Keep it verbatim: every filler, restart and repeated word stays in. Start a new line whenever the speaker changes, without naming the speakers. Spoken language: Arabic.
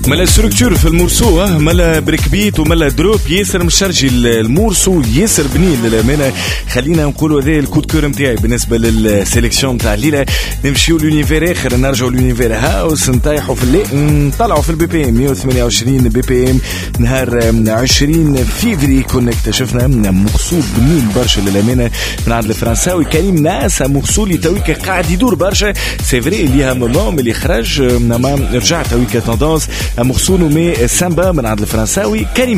ملا ستركتور في المورسو ملا بريكبيت وملا دروب ياسر مشرجي المورسو ياسر بنين للأمانة. خلينا نقولوا هذا الكود كور نتاعي بالنسبة للسيليكسيون نتاع الليلة. نمشيو لونيفير آخر، نرجعوا لونيفير هاوس، نطيحوا في الليل، نطلعوا في البي بي ام مية وثمانية وعشرين بي بي ام نهار عشرين فيفري. كنا اكتشفنا مقصود بنين برشا للأمانة من عند الفرنساوي كريم ناسا مقصولي تويكا قاعد يدور برشا. سيفري ليها مومون اللي خرج، ما رجع تويكا تندونس مقصود مي سامبا من عند الفرنساوي كريم